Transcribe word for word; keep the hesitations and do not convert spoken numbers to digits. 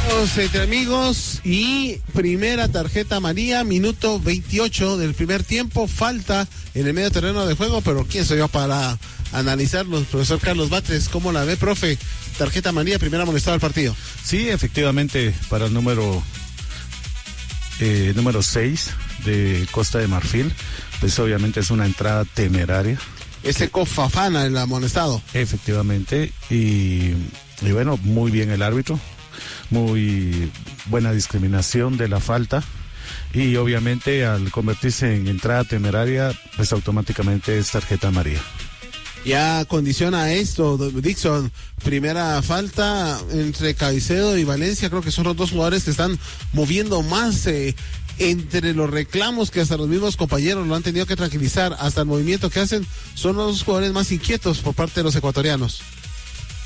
Entre amigos, y primera tarjeta amarilla, minuto veintiocho del primer tiempo, falta en el medio terreno de juego, pero quién soy yo para analizarlo. Profesor Carlos Batres, ¿cómo la ve, profe? Tarjeta amarilla, primera amonestada al partido. Sí, efectivamente, para el número eh, número seis de Costa de Marfil, pues obviamente es una entrada temeraria. Ese Cofafana, el amonestado. Efectivamente, y, y bueno, muy bien el árbitro. Muy buena discriminación de la falta, y obviamente al convertirse en entrada temeraria, pues automáticamente es tarjeta amarilla. Ya condiciona esto, Dixon, primera falta entre Caicedo y Valencia. Creo que son los dos jugadores que están moviendo más eh, entre los reclamos, que hasta los mismos compañeros lo han tenido que tranquilizar, hasta el movimiento que hacen. Son los jugadores más inquietos por parte de los ecuatorianos.